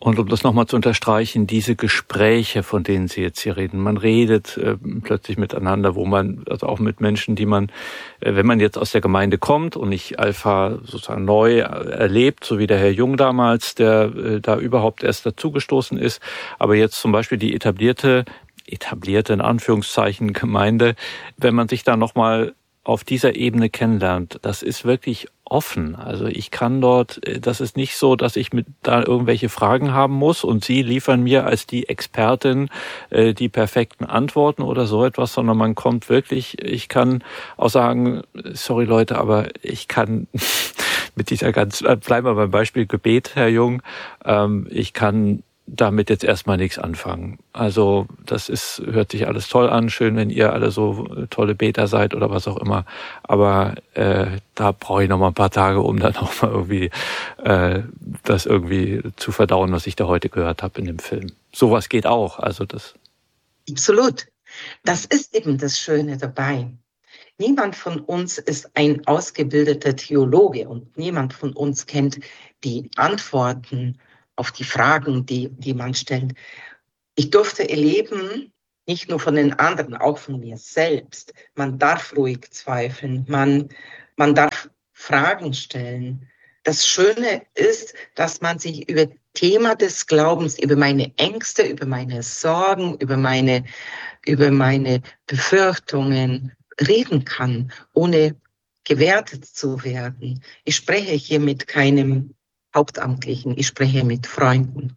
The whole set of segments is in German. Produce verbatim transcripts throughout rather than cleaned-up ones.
Und um das nochmal zu unterstreichen, diese Gespräche, von denen Sie jetzt hier reden, man redet äh, plötzlich miteinander, wo man, also auch mit Menschen, die man, äh, wenn man jetzt aus der Gemeinde kommt und nicht Alpha sozusagen neu erlebt, so wie der Herr Jung damals, der äh, da überhaupt erst dazugestoßen ist, aber jetzt zum Beispiel die etablierte, etablierte in Anführungszeichen Gemeinde, wenn man sich da nochmal auf dieser Ebene kennenlernt, das ist wirklich offen. Also ich kann dort, das ist nicht so, dass ich mit da irgendwelche Fragen haben muss und Sie liefern mir als die Expertin äh, die perfekten Antworten oder so etwas, sondern man kommt wirklich, ich kann auch sagen, sorry Leute, aber ich kann mit dieser ganz, bleiben wir beim Beispiel Gebet, Herr Jung, ähm, ich kann damit jetzt erstmal nichts anfangen. Also das ist, hört sich alles toll an, schön, wenn ihr alle so tolle Beter seid oder was auch immer. Aber äh, da brauche ich noch mal ein paar Tage, um dann auch mal irgendwie äh, das irgendwie zu verdauen, was ich da heute gehört habe in dem Film. Sowas geht auch. Also das. Absolut. Das ist eben das Schöne dabei. Niemand von uns ist ein ausgebildeter Theologe und niemand von uns kennt die Antworten auf die Fragen, die, die man stellt. Ich durfte erleben, nicht nur von den anderen, auch von mir selbst. Man darf ruhig zweifeln, man, man darf Fragen stellen. Das Schöne ist, dass man sich über Thema des Glaubens, über meine Ängste, über meine Sorgen, über meine, über meine Befürchtungen reden kann, ohne gewertet zu werden. Ich spreche hier mit keinem Hauptamtlichen, ich spreche mit Freunden.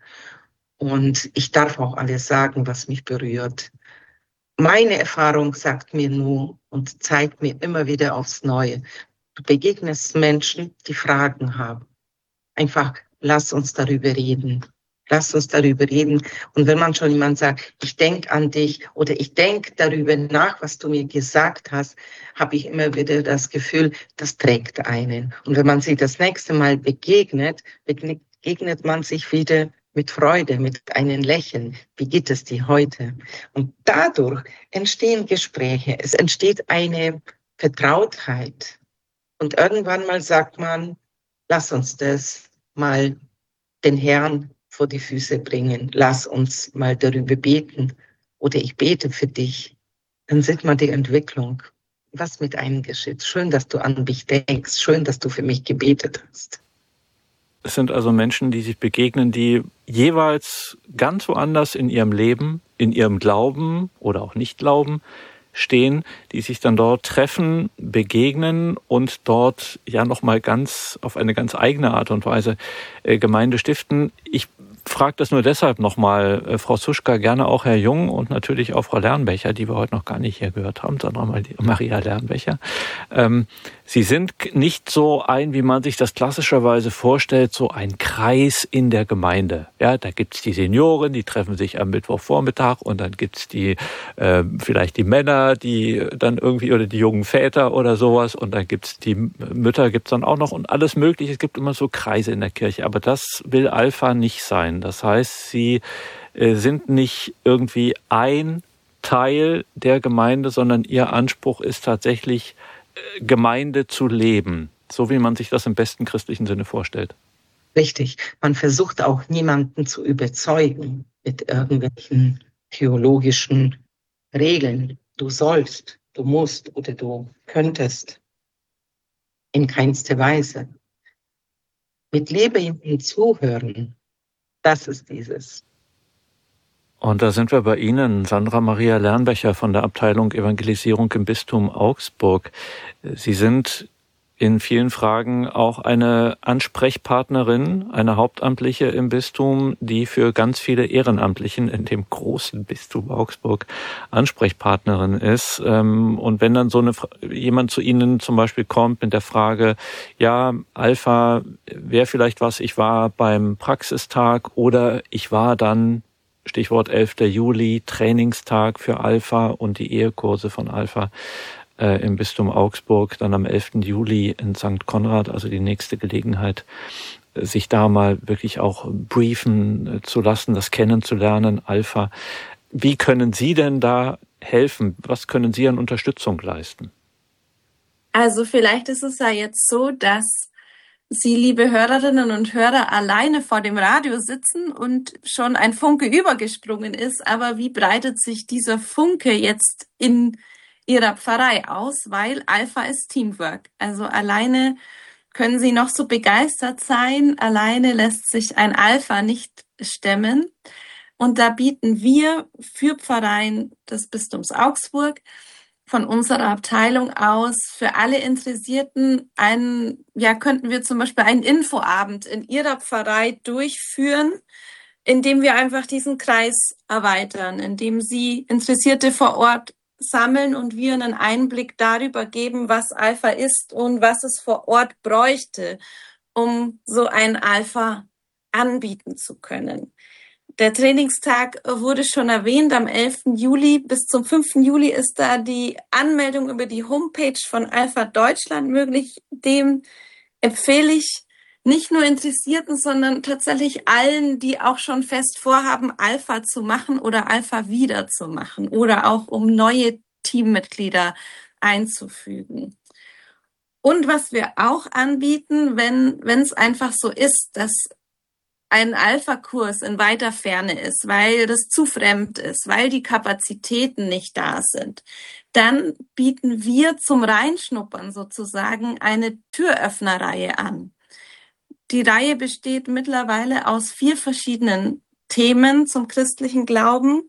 Und ich darf auch alles sagen, was mich berührt. Meine Erfahrung sagt mir nur und zeigt mir immer wieder aufs Neue. Du begegnest Menschen, die Fragen haben. Einfach, lass uns darüber reden. Lass uns darüber reden. Und wenn man schon jemand sagt, ich denke an dich oder ich denke darüber nach, was du mir gesagt hast, habe ich immer wieder das Gefühl, das trägt einen. Und wenn man sich das nächste Mal begegnet, begegnet man sich wieder mit Freude, mit einem Lächeln. Wie geht es dir heute? Und dadurch entstehen Gespräche. Es entsteht eine Vertrautheit. Und irgendwann mal sagt man, lass uns das mal den Herrn vor die Füße bringen. Lass uns mal darüber beten. Oder ich bete für dich. Dann sieht man die Entwicklung. Was mit einem geschieht. Schön, dass du an mich denkst. Schön, dass du für mich gebetet hast. Es sind also Menschen, die sich begegnen, die jeweils ganz woanders in ihrem Leben, in ihrem Glauben oder auch Nicht-Glauben stehen, die sich dann dort treffen, begegnen und dort ja nochmal ganz auf eine ganz eigene Art und Weise äh, Gemeinde stiften. Ich frage das nur deshalb nochmal, äh, Frau Suschka, gerne auch Herr Jung und natürlich auch Frau Lernbecher, die wir heute noch gar nicht hier gehört haben, sondern mal die Maria Lernbecher. Ähm, Sie sind nicht so ein, wie man sich das klassischerweise vorstellt, so ein Kreis in der Gemeinde. Ja, da gibt's die Senioren, die treffen sich am Mittwochvormittag und dann gibt's die äh, vielleicht die Männer, die dann irgendwie oder die jungen Väter oder sowas und dann gibt's die Mütter, gibt's dann auch noch und alles Mögliche. Es gibt immer so Kreise in der Kirche, aber das will Alpha nicht sein. Das heißt, sie äh, sind nicht irgendwie ein Teil der Gemeinde, sondern ihr Anspruch ist tatsächlich Gemeinde zu leben, so wie man sich das im besten christlichen Sinne vorstellt. Richtig. Man versucht auch niemanden zu überzeugen mit irgendwelchen theologischen Regeln. Du sollst, du musst oder du könntest. In keinster Weise. Mit lebendem Zuhören, das ist dieses. Und da sind wir bei Ihnen, Sandra Maria Lernbecher von der Abteilung Evangelisierung im Bistum Augsburg. Sie sind in vielen Fragen auch eine Ansprechpartnerin, eine Hauptamtliche im Bistum, die für ganz viele Ehrenamtlichen in dem großen Bistum Augsburg Ansprechpartnerin ist. Und wenn dann so eine jemand zu Ihnen zum Beispiel kommt mit der Frage, ja, Alpha wäre vielleicht was, ich war beim Praxistag oder ich war dann Stichwort elfter Juli, Trainingstag für Alpha und die Ehekurse von Alpha äh, im Bistum Augsburg, dann am elften Juli in Sankt Konrad, also die nächste Gelegenheit, sich da mal wirklich auch briefen äh, zu lassen, das kennenzulernen, Alpha. Wie können Sie denn da helfen? Was können Sie an Unterstützung leisten? Also vielleicht ist es ja jetzt so, dass Sie, liebe Hörerinnen und Hörer, alleine vor dem Radio sitzen und schon ein Funke übergesprungen ist. Aber wie breitet sich dieser Funke jetzt in Ihrer Pfarrei aus? Weil Alpha ist Teamwork. Also alleine können Sie noch so begeistert sein. Alleine lässt sich ein Alpha nicht stemmen. Und da bieten wir für Pfarreien des Bistums Augsburg von unserer Abteilung aus für alle Interessierten einen, ja, könnten wir zum Beispiel einen Infoabend in Ihrer Pfarrei durchführen, indem wir einfach diesen Kreis erweitern, indem Sie Interessierte vor Ort sammeln und wir einen Einblick darüber geben, was Alpha ist und was es vor Ort bräuchte, um so ein Alpha anbieten zu können. Der Trainingstag wurde schon erwähnt, am elften Juli bis zum fünften Juli ist da die Anmeldung über die Homepage von Alpha Deutschland möglich. Dem empfehle ich nicht nur Interessierten, sondern tatsächlich allen, die auch schon fest vorhaben, Alpha zu machen oder Alpha wieder zu machen oder auch um neue Teammitglieder einzufügen. Und was wir auch anbieten, wenn wenn es einfach so ist, dass ein Alpha-Kurs in weiter Ferne ist, weil das zu fremd ist, weil die Kapazitäten nicht da sind, dann bieten wir zum Reinschnuppern sozusagen eine Türöffnerreihe an. Die Reihe besteht mittlerweile aus vier verschiedenen Themen zum christlichen Glauben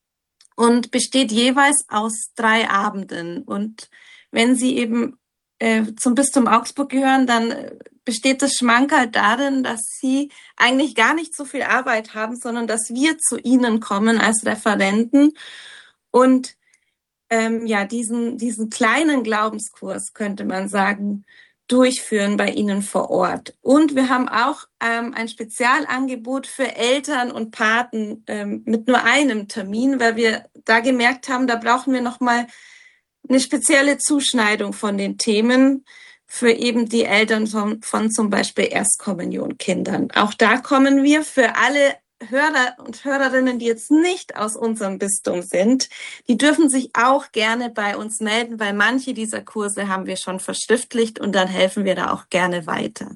und besteht jeweils aus drei Abenden. Und wenn Sie eben äh, zum Bistum Augsburg gehören, dann besteht das Schmankerl darin, dass Sie eigentlich gar nicht so viel Arbeit haben, sondern dass wir zu Ihnen kommen als Referenten und ähm, ja diesen diesen kleinen Glaubenskurs, könnte man sagen, durchführen bei Ihnen vor Ort. Und wir haben auch ähm, ein Spezialangebot für Eltern und Paten ähm, mit nur einem Termin, weil wir da gemerkt haben, da brauchen wir noch mal eine spezielle Zuschneidung von den Themen für eben die Eltern von, von zum Beispiel Erstkommunionkindern. Auch da kommen wir für alle Hörer und Hörerinnen, die jetzt nicht aus unserem Bistum sind, die dürfen sich auch gerne bei uns melden, weil manche dieser Kurse haben wir schon verschriftlicht und dann helfen wir da auch gerne weiter.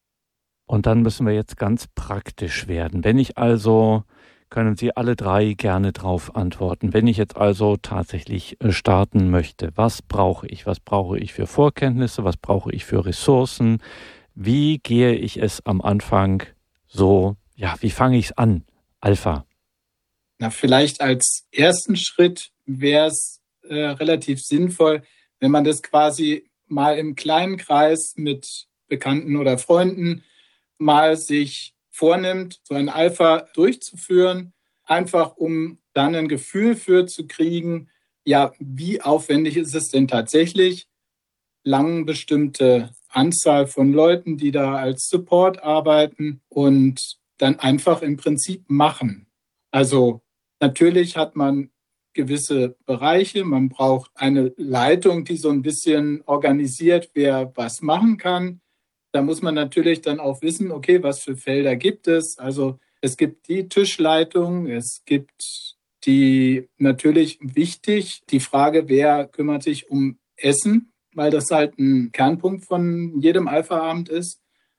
Und dann müssen wir jetzt ganz praktisch werden. Wenn ich also, können Sie alle drei gerne drauf antworten, wenn ich jetzt also tatsächlich starten möchte, was brauche ich? Was brauche ich für Vorkenntnisse? Was brauche ich für Ressourcen? Wie gehe ich es am Anfang so, ja, wie fange ich es an? Alpha. Na, vielleicht als ersten Schritt wäre es äh, relativ sinnvoll, wenn man das quasi mal im kleinen Kreis mit Bekannten oder Freunden mal sich vornimmt, so ein Alpha durchzuführen, einfach um dann ein Gefühl für zu kriegen, ja, wie aufwendig ist es denn tatsächlich? Lang bestimmte Anzahl von Leuten, die da als Support arbeiten und dann einfach im Prinzip machen. Also natürlich hat man gewisse Bereiche, man braucht eine Leitung, die so ein bisschen organisiert, wer was machen kann. Da muss man natürlich dann auch wissen, okay, was für Felder gibt es? Also es gibt die Tischleitung, es gibt die, natürlich wichtig, die Frage, wer kümmert sich um Essen, weil das halt ein Kernpunkt von jedem Alpha-Abend ist.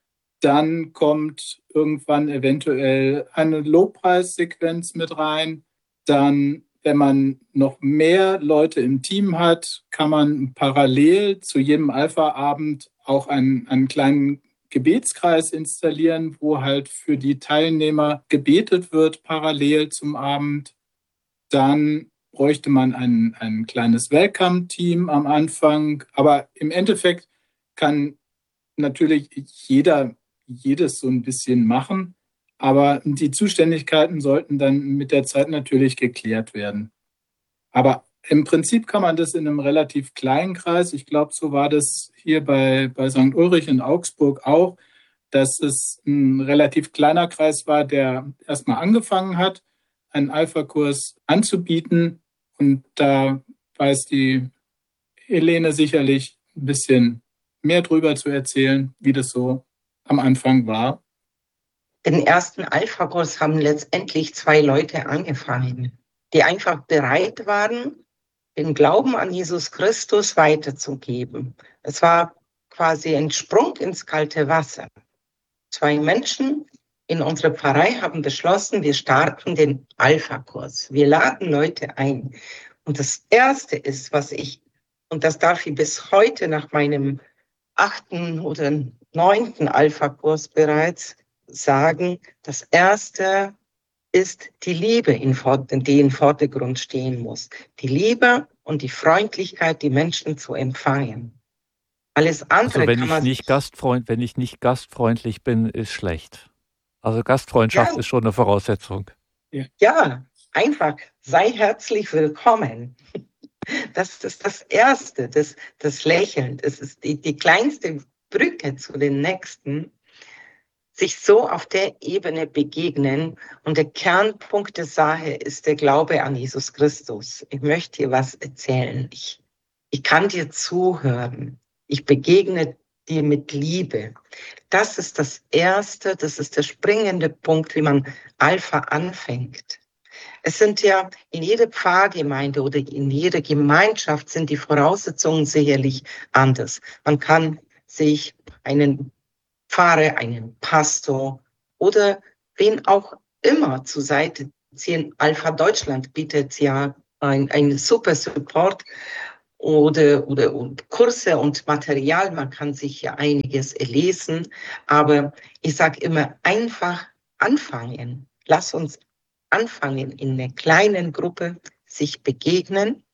Dann kommt irgendwann eventuell eine Lobpreissequenz mit rein. Dann, wenn man noch mehr Leute im Team hat, kann man parallel zu jedem Alpha-Abend auch einen, einen kleinen Gebetskreis installieren, wo halt für die Teilnehmer gebetet wird, parallel zum Abend. Dann bräuchte man ein, ein kleines Welcome-Team am Anfang. Aber im Endeffekt kann natürlich jeder jedes so ein bisschen machen. Aber die Zuständigkeiten sollten dann mit der Zeit natürlich geklärt werden. Aber im Prinzip kann man das in einem relativ kleinen Kreis, ich glaube, so war das hier bei, bei Sankt Ulrich in Augsburg auch, dass es ein relativ kleiner Kreis war, der erstmal angefangen hat, einen Alpha-Kurs anzubieten. Und da weiß die Helene sicherlich ein bisschen mehr drüber zu erzählen, wie das so am Anfang war. Den ersten Alpha-Kurs haben letztendlich zwei Leute angefangen, die einfach bereit waren, den Glauben an Jesus Christus weiterzugeben. Es war quasi ein Sprung ins kalte Wasser. Zwei Menschen in unserer Pfarrei haben beschlossen, wir starten den Alpha-Kurs. Wir laden Leute ein. Und das Erste ist, was ich, und das darf ich bis heute nach meinem achten oder neunten Alpha-Kurs bereits sagen, das Erste ist die Liebe, die im Vordergrund stehen muss. Die Liebe und die Freundlichkeit, die Menschen zu empfangen. Alles andere also wenn kann ich man nicht gastfreund, wenn ich nicht gastfreundlich bin, ist schlecht. Also Gastfreundschaft ja, ist schon eine Voraussetzung. Ja. ja, einfach sei herzlich willkommen. Das ist das Erste, das, das Lächeln. Das ist die, die kleinste Brücke zu den Nächsten. Sich so auf der Ebene begegnen. Und der Kernpunkt der Sache ist der Glaube an Jesus Christus. Ich möchte dir was erzählen. Ich, ich kann dir zuhören. Ich begegne dir mit Liebe. Das ist das Erste, das ist der springende Punkt, wie man Alpha anfängt. Es sind ja in jeder Pfarrgemeinde oder in jeder Gemeinschaft sind die Voraussetzungen sicherlich anders. Man kann sich einen Pfarrer, einen Pastor oder wen auch immer zur Seite ziehen. Alpha Deutschland bietet ja ein, ein super Support oder, oder und Kurse und Material. Man kann sich ja einiges erlesen. Aber ich sage immer, einfach anfangen. Lass uns anfangen, in einer kleinen Gruppe sich begegnen,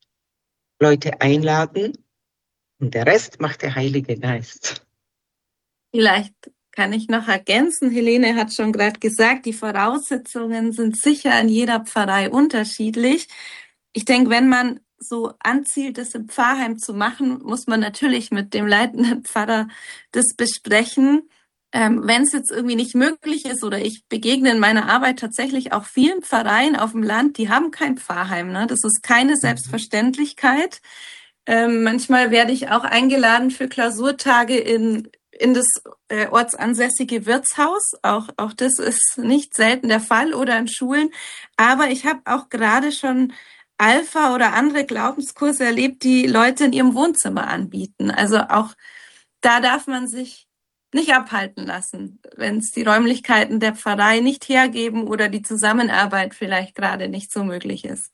Leute einladen und der Rest macht der Heilige Geist. Vielleicht kann ich noch ergänzen, Helene hat schon gerade gesagt, die Voraussetzungen sind sicher in jeder Pfarrei unterschiedlich. Ich denke, wenn man so anzielt, das im Pfarrheim zu machen, muss man natürlich mit dem leitenden Pfarrer das besprechen. Ähm, wenn es jetzt irgendwie nicht möglich ist oder ich begegne in meiner Arbeit tatsächlich auch vielen Pfarreien auf dem Land, die haben kein Pfarrheim. Ne? Das ist keine Selbstverständlichkeit. Ähm, manchmal werde ich auch eingeladen für Klausurtage in in das äh, ortsansässige Wirtshaus. Auch, auch das ist nicht selten der Fall oder in Schulen. Aber ich habe auch gerade schon Alpha oder andere Glaubenskurse erlebt, die Leute in ihrem Wohnzimmer anbieten. Also auch da darf man sich nicht abhalten lassen, wenn es die Räumlichkeiten der Pfarrei nicht hergeben oder die Zusammenarbeit vielleicht gerade nicht so möglich ist.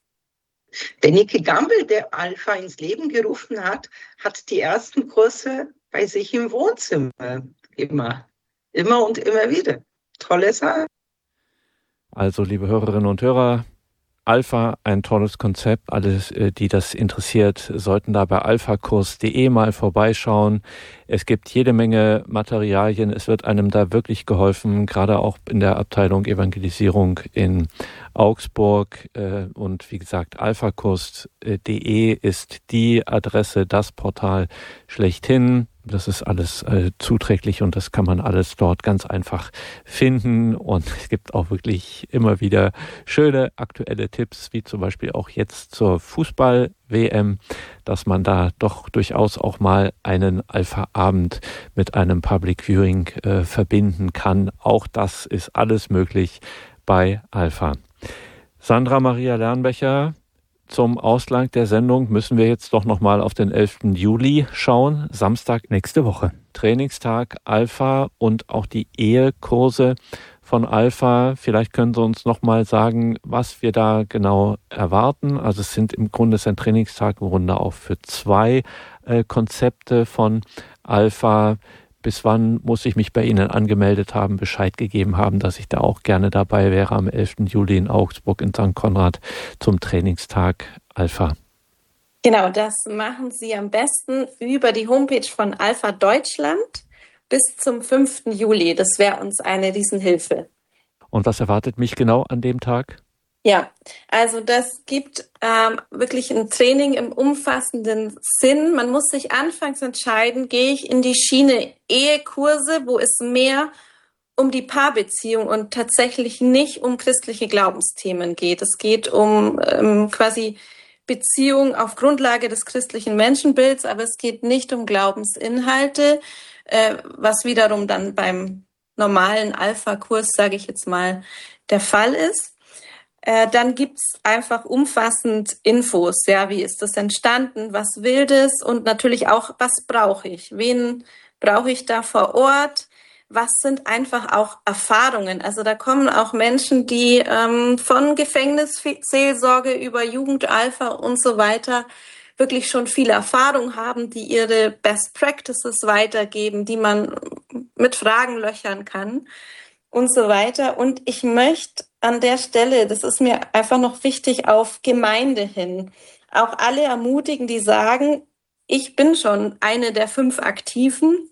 Der Niki Gamble, der Alpha ins Leben gerufen hat, hat die ersten Kurse bei sich im Wohnzimmer immer, immer und immer wieder. Tolle Sache. Also, liebe Hörerinnen und Hörer, Alpha, ein tolles Konzept. Alle, die das interessiert, sollten da bei alpha kurs punkt de mal vorbeischauen. Es gibt jede Menge Materialien. Es wird einem da wirklich geholfen, gerade auch in der Abteilung Evangelisierung in Augsburg. Und wie gesagt, alpha kurs punkt de ist die Adresse, das Portal schlechthin. Das ist alles äh, zuträglich und das kann man alles dort ganz einfach finden. Und es gibt auch wirklich immer wieder schöne aktuelle Tipps, wie zum Beispiel auch jetzt zur Fußball-W M, dass man da doch durchaus auch mal einen Alpha-Abend mit einem Public Viewing äh, verbinden kann. Auch das ist alles möglich bei Alpha. Sandra Maria Lernbecher, zum Ausgang der Sendung müssen wir jetzt doch nochmal auf den elften Juli schauen, Samstag nächste Woche. Trainingstag Alpha und auch die Ehekurse von Alpha. Vielleicht können Sie uns nochmal sagen, was wir da genau erwarten. Also es sind im Grunde ein Trainingstag im Grunde auch für zwei äh, Konzepte von Alpha. Bis wann muss ich mich bei Ihnen angemeldet haben, Bescheid gegeben haben, dass ich da auch gerne dabei wäre am elften Juli in Augsburg in Sankt Konrad zum Trainingstag Alpha? Genau, das machen Sie am besten über die Homepage von Alpha Deutschland bis zum fünften Juli. Das wäre uns eine Riesenhilfe. Und was erwartet mich genau an dem Tag? Ja, also das gibt ähm, wirklich ein Training im umfassenden Sinn. Man muss sich anfangs entscheiden, gehe ich in die Schiene Ehekurse, wo es mehr um die Paarbeziehung und tatsächlich nicht um christliche Glaubensthemen geht. Es geht um ähm, quasi Beziehung auf Grundlage des christlichen Menschenbilds, aber es geht nicht um Glaubensinhalte, äh, was wiederum dann beim normalen Alpha-Kurs, sage ich jetzt mal, der Fall ist. Äh, dann gibt's einfach umfassend Infos, ja, wie ist das entstanden, was will das und natürlich auch, was brauche ich, wen brauche ich da vor Ort? Was sind einfach auch Erfahrungen? Also da kommen auch Menschen, die ähm, von Gefängnisseelsorge über Jugendalpha und so weiter wirklich schon viel Erfahrung haben, die ihre Best Practices weitergeben, die man mit Fragen löchern kann und so weiter. Und ich möchte an der Stelle, das ist mir einfach noch wichtig, auf Gemeinde hin, auch alle ermutigen, die sagen, ich bin schon eine der fünf Aktiven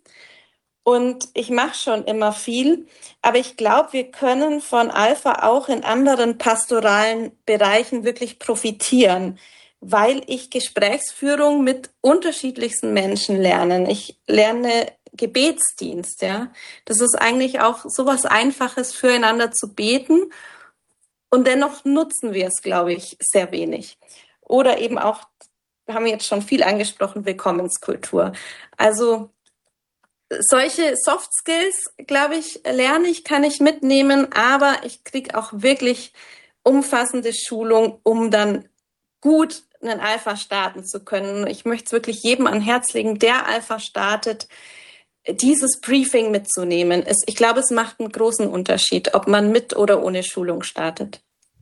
und ich mache schon immer viel, aber ich glaube, wir können von Alpha auch in anderen pastoralen Bereichen wirklich profitieren, weil ich Gesprächsführung mit unterschiedlichsten Menschen lerne. Ich lerne Gebetsdienst, ja. Das ist eigentlich auch sowas Einfaches, füreinander zu beten. Und dennoch nutzen wir es, glaube ich, sehr wenig. Oder eben auch, wir haben jetzt schon viel angesprochen, Willkommenskultur. Also solche Soft Skills, glaube ich, lerne ich, kann ich mitnehmen, aber ich kriege auch wirklich umfassende Schulung, um dann gut einen Alpha starten zu können. Ich möchte es wirklich jedem an Herz legen, der Alpha startet, dieses Briefing mitzunehmen. Es, ich glaube, es macht einen großen Unterschied, ob man mit oder ohne Schulung startet.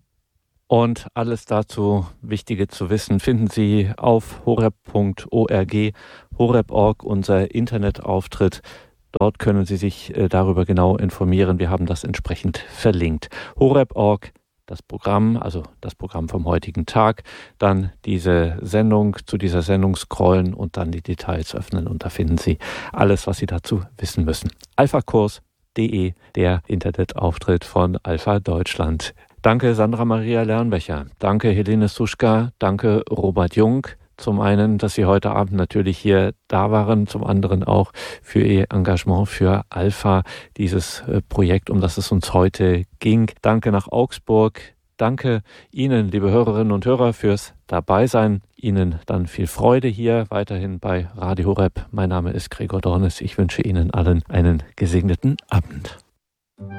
Und alles dazu Wichtige zu wissen finden Sie auf horeb punkt org, horeb punkt org, unser Internetauftritt. Dort können Sie sich darüber genau informieren. Wir haben das entsprechend verlinkt. horeb punkt org, das Programm, also das Programm vom heutigen Tag, dann diese Sendung, zu dieser Sendung scrollen und dann die Details öffnen. Und da finden Sie alles, was Sie dazu wissen müssen. alphakurs punkt de, der Internetauftritt von Alpha Deutschland. Danke Sandra Maria Lernbecher, danke Helene Suschka, danke Robert Jung. Zum einen, dass Sie heute Abend natürlich hier da waren, zum anderen auch für Ihr Engagement für Alpha, dieses Projekt, um das es uns heute ging. Danke nach Augsburg. Danke Ihnen, liebe Hörerinnen und Hörer, fürs Dabeisein. Ihnen dann viel Freude hier weiterhin bei Radio Horeb. Mein Name ist Gregor Dornis. Ich wünsche Ihnen allen einen gesegneten Abend.